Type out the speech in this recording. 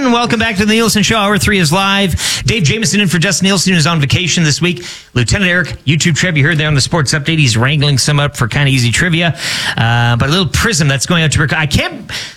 everyone. Welcome back to the Nielsen Show. Hour 3 is live. Dave Jamieson in for Justin Nielsen, who's on vacation this week. Lieutenant Eric, YouTube trivia. You heard there on the sports update. He's wrangling some up for kind of easy trivia. But a little prism that's going out to... I can't...